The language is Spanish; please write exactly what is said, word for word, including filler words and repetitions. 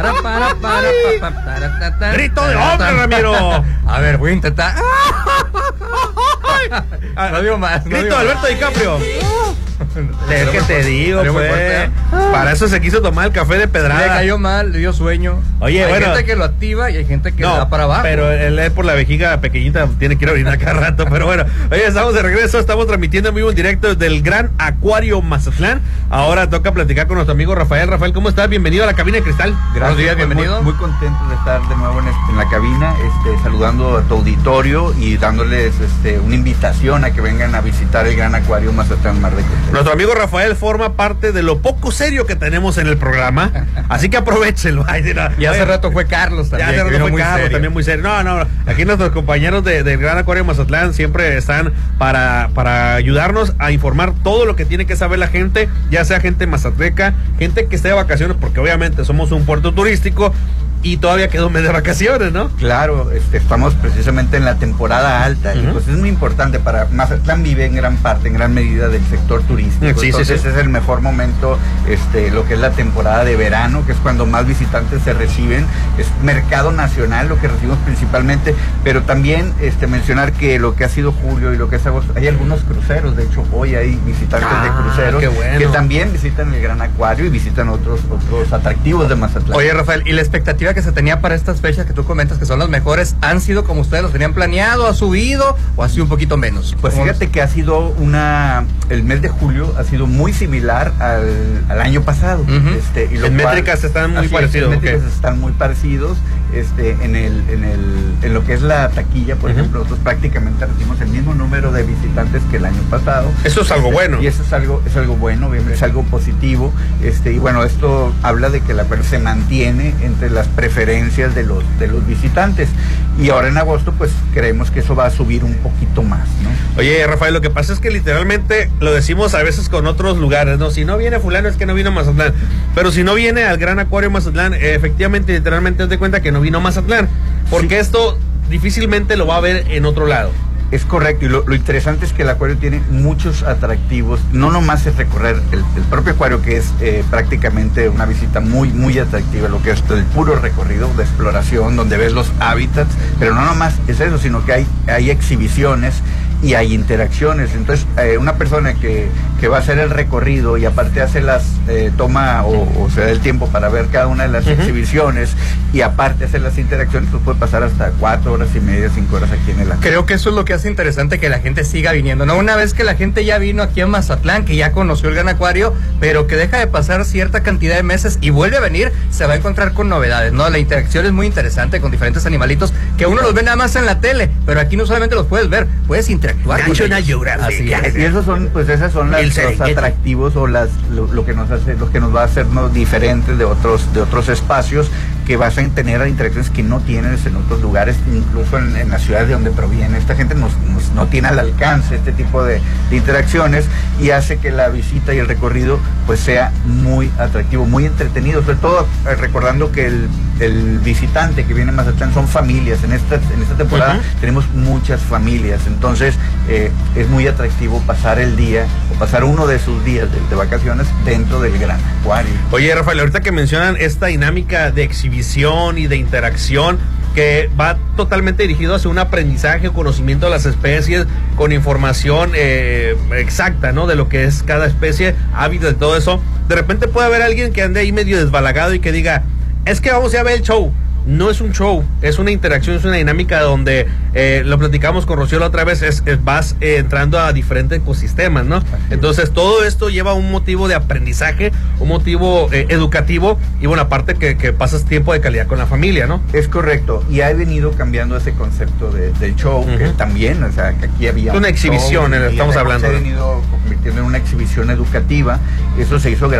Para, para, para, para, para, para, para, Grito de hombre, Ramiro. A ver, voy a intentar. No digo más. Grito no digo de Alberto más. DiCaprio. Es que te digo, Salió muy pues. fuerte. Para eso se quiso tomar el café de Le pedrada. cayó mal, le dio sueño. Oye, hay bueno. gente que lo activa y hay gente que No, le da para abajo. pero él es por la vejiga pequeñita, tiene que ir a orinar cada rato. Pero bueno, oye, estamos de regreso, estamos transmitiendo en vivo en directo desde el Gran Acuario Mazatlán. Ahora toca platicar con nuestro amigo Rafael. Rafael, ¿cómo estás? Bienvenido a la cabina de cristal. Gracias, Buenos días, pues, bienvenido. Muy, muy contento de estar de nuevo en, este, en la cabina, este, saludando a tu auditorio y dándoles este, una invitación a que vengan a visitar el Gran Acuario Mazatlán Mar de Cortés. Nuestro amigo Rafael forma parte de lo poco serio que tenemos en el programa, así que aprovechelo. Ay, no, Y hace oye, rato fue Carlos Ya también. hace que rato vino fue muy Carlos, serio. también muy serio. No, no, aquí nuestros compañeros de, del Gran Acuario Mazatlán siempre están para, para ayudarnos a informar todo lo que tiene que saber la gente, ya sea gente mazatleca, gente que esté de vacaciones, porque obviamente somos un puerto turístico y todavía quedó un mes de vacaciones, ¿no? Claro, este, estamos precisamente en la temporada alta, Uh-huh. y pues es muy importante para Mazatlán vive en gran parte, en gran medida del sector turístico. Sí, sí, Entonces sí. es el mejor momento, este, lo que es la temporada de verano, que es cuando más visitantes se reciben, es mercado nacional lo que recibimos principalmente, pero también este, mencionar que lo que ha sido julio y lo que es agosto, hay algunos cruceros, de hecho hoy hay visitantes Ah, de cruceros qué bueno. que también visitan el Gran Acuario y visitan otros, otros atractivos de Mazatlán. Oye, Rafael, ¿y la expectativa que se tenía para estas fechas que tú comentas que son las mejores, han sido como ustedes los tenían planeado, ha subido o ha sido un poquito menos? Pues ¿Cómo fíjate que ha sido una, el mes de julio ha sido muy similar al, al año pasado. Uh-huh. este, y lo En cual- métricas están muy así es, parecidos, en métricas ok. están muy parecidos. Este, en el, en el, en lo que es la taquilla, por Uh-huh. ejemplo, nosotros prácticamente recibimos el mismo número de visitantes que el año pasado. Eso es algo Este, bueno. Y eso es algo, es algo bueno, obviamente, es algo positivo. Este, y bueno, esto habla de que la acuario se mantiene entre las preferencias de los, de los visitantes. Y ahora en agosto, pues creemos que eso va a subir un poquito más, ¿no? Oye, Rafael, lo que pasa es que literalmente lo decimos a veces con otros lugares, ¿no? Si no viene fulano es que no vino a Mazatlán. Pero si no viene al Gran Acuario Mazatlán, eh, efectivamente, literalmente, haz de cuenta que no vino a Mazatlán. Porque Sí. esto difícilmente lo va a ver en otro lado. Es correcto, y lo, lo interesante es que el acuario tiene muchos atractivos. No nomás es recorrer el, el propio acuario, que es eh, prácticamente una visita muy, muy atractiva, lo que es el puro recorrido de exploración, donde ves los hábitats, pero no nomás es eso, sino que hay, hay exhibiciones y hay interacciones. Entonces, eh, una persona que, que va a hacer el recorrido y aparte hace las, eh, toma o, o se da el tiempo para ver cada una de las Uh-huh. exhibiciones y aparte hacer las interacciones, pues puede pasar hasta cuatro horas y media, cinco horas aquí en el acuario. Creo que eso es lo que hace interesante que la gente siga viniendo, ¿no? Una vez que la gente ya vino aquí a Mazatlán, que ya conoció el Gran Acuario, pero que deja de pasar cierta cantidad de meses y vuelve a venir, se va a encontrar con novedades, ¿no? La interacción es muy interesante con diferentes animalitos que uno los ve nada más en la tele, pero aquí no solamente los puedes ver, puedes interactuar con National ellos. Geographic. Así es. Y esos son, pues esas son las, El los Serengeti. atractivos o las lo, lo que nos hace, lo que nos va a hacernos diferentes de otros, de otros espacios, que vas a tener interacciones que no tienes en otros lugares, incluso en, en las ciudades de donde proviene. Esta gente nos, nos, no tiene al alcance este tipo de, de interacciones, y hace que la visita y el recorrido pues sea muy atractivo, muy entretenido, sobre todo eh, recordando que el, el visitante que viene a Mazatlán son familias. En esta, en esta temporada Uh-huh. tenemos muchas familias, entonces eh, es muy atractivo pasar el día o pasar uno de sus días de, de vacaciones dentro del Gran Acuario. Oye, Rafael, ahorita que mencionan esta dinámica de exhibición y de interacción que va totalmente dirigido hacia un aprendizaje o conocimiento de las especies con información eh, exacta, ¿no? De lo que es cada especie, hábitat, de todo eso. De repente puede haber alguien que ande ahí medio desbalagado y que diga, es que vamos a ver el show. No es un show, es una interacción, es una dinámica donde eh, lo platicamos con Rocío la otra vez, es, es vas eh, entrando a diferentes ecosistemas, ¿no? Entonces todo esto lleva un motivo de aprendizaje, un motivo eh, educativo y bueno, aparte que, que pasas tiempo de calidad con la familia, ¿no? Es correcto, y ha venido cambiando ese concepto de, del show, uh-huh. que también, o sea, que aquí había una exhibición, show, estamos hablando. Se ha venido convirtiendo en una exhibición educativa. Eso se hizo